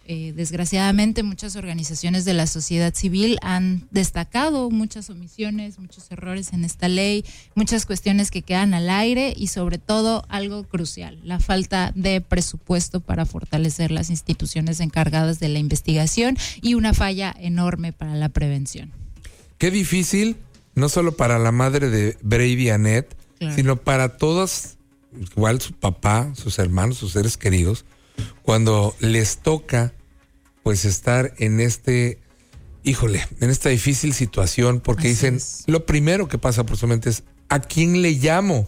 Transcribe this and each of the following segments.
desgraciadamente muchas organizaciones de la sociedad civil han destacado muchas omisiones, muchos errores en esta ley, muchas cuestiones que quedan al aire y sobre todo algo crucial, la falta de presupuesto para fortalecer las instituciones encargadas de la investigación y una falla enorme para la prevención. Qué difícil, no solo para la madre de Brady Annette, claro, sino para todas, igual su papá, sus hermanos, sus seres queridos, cuando les toca pues estar en en esta difícil situación, porque dicen, lo primero que pasa por su mente es, ¿a quién le llamo?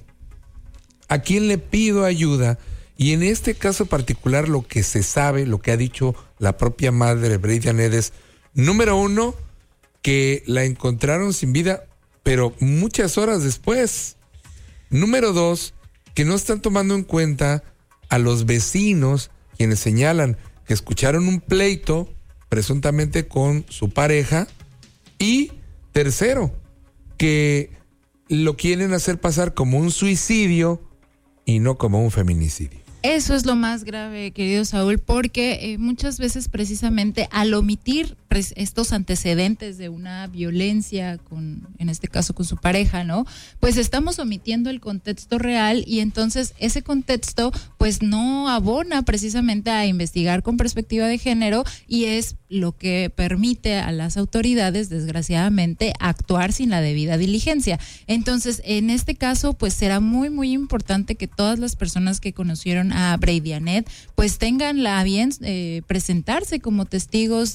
¿A quién le pido ayuda? Y en este caso particular, lo que se sabe, lo que ha dicho la propia madre de Brady Annette es, número 1, que la encontraron sin vida, pero muchas horas después. Número 2, que no están tomando en cuenta a los vecinos, quienes señalan que escucharon un pleito, presuntamente con su pareja. Y tercero, que lo quieren hacer pasar como un suicidio y no como un feminicidio. Eso es lo más grave, querido Saúl, porque muchas veces precisamente al omitir estos antecedentes de una violencia en este caso con su pareja, ¿no? Pues estamos omitiendo el contexto real y entonces ese contexto pues no abona precisamente a investigar con perspectiva de género y es lo que permite a las autoridades, desgraciadamente, actuar sin la debida diligencia. Entonces, en este caso, pues será muy, muy importante que todas las personas que conocieron a Brady Annette, pues tengan la bien presentarse como testigos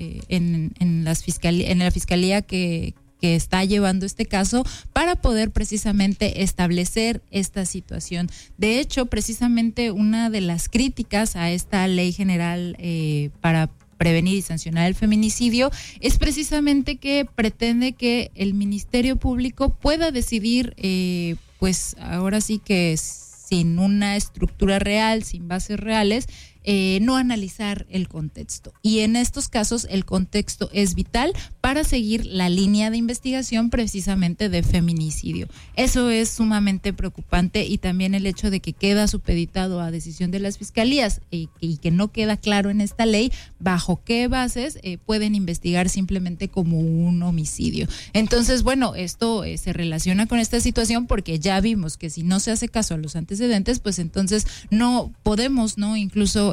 en la fiscalía que está llevando este caso para poder precisamente establecer esta situación. De hecho, precisamente una de las críticas a esta ley general para prevenir y sancionar el feminicidio es precisamente que pretende que el Ministerio Público pueda decidir, pues ahora sí que sin una estructura real, sin bases reales, no analizar el contexto. Y en estos casos el contexto es vital para seguir la línea de investigación precisamente de feminicidio. Eso es sumamente preocupante y también el hecho de que queda supeditado a decisión de las fiscalías y que no queda claro en esta ley bajo qué bases pueden investigar simplemente como un homicidio. Entonces, bueno, esto se relaciona con esta situación porque ya vimos que si no se hace caso a los antecedentes, pues entonces no podemos, ¿no? Incluso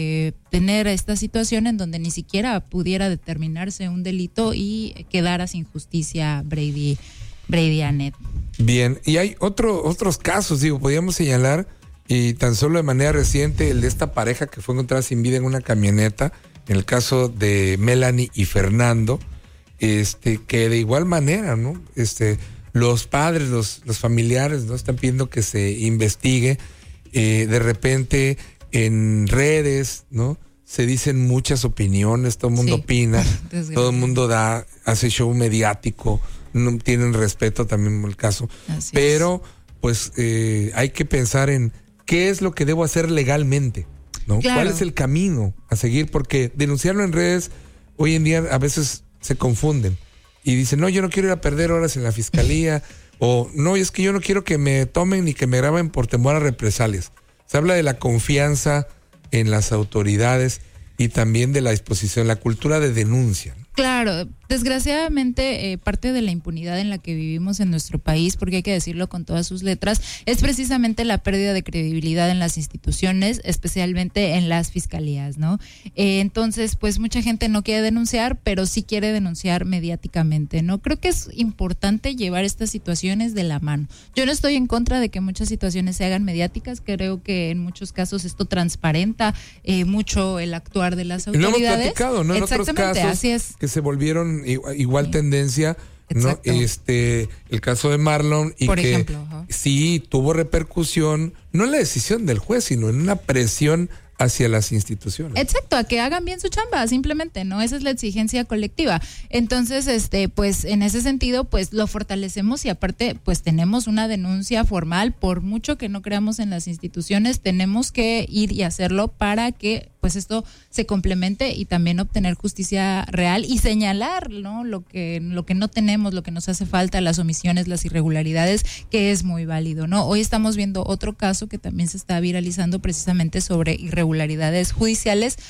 tener esta situación en donde ni siquiera pudiera determinarse un delito y quedara sin justicia Brady Annette. Bien, y hay otros casos, podríamos señalar, y tan solo de manera reciente, el de esta pareja que fue encontrada sin vida en una camioneta, en el caso de Melanie y Fernando, que de igual manera, ¿no? Los padres, los familiares, ¿no? Están pidiendo que se investigue, de repente en redes, ¿no? Se dicen muchas opiniones, todo el mundo opina, todo el mundo hace show mediático, no tienen respeto también el caso. Así pero, pues, hay que pensar en qué es lo que debo hacer legalmente, ¿no? Claro. ¿Cuál es el camino a seguir? Porque denunciarlo en redes, hoy en día a veces se confunden y dicen, no, yo no quiero ir a perder horas en la fiscalía, o no, es que yo no quiero que me tomen ni que me graben por temor a represalias. Se habla de la confianza en las autoridades y también de la disposición, la cultura de denuncia. Claro, desgraciadamente parte de la impunidad en la que vivimos en nuestro país, porque hay que decirlo con todas sus letras, es precisamente la pérdida de credibilidad en las instituciones, especialmente en las fiscalías, ¿no? Entonces, pues mucha gente no quiere denunciar, pero sí quiere denunciar mediáticamente, ¿no? Creo que es importante llevar estas situaciones de la mano. Yo no estoy en contra de que muchas situaciones se hagan mediáticas, creo que en muchos casos esto transparenta mucho el actuar de las autoridades. Lo hemos platicado, ¿no? En otros casos así es. Que se volvieron igual tendencia, ¿no? El caso de Marlon, y por que ejemplo, sí tuvo repercusión, no en la decisión del juez, sino en una presión hacia las instituciones. Exacto, a que hagan bien su chamba, simplemente, ¿no? Esa es la exigencia colectiva. Entonces, pues en ese sentido, pues lo fortalecemos y aparte, pues tenemos una denuncia formal, por mucho que no creamos en las instituciones, tenemos que ir y hacerlo para que pues esto se complemente y también obtener justicia real y señalar, ¿no? Lo que no tenemos, lo que nos hace falta, las omisiones, las irregularidades, que es muy válido, ¿no? Hoy estamos viendo otro caso que también se está viralizando precisamente sobre irregularidades judiciales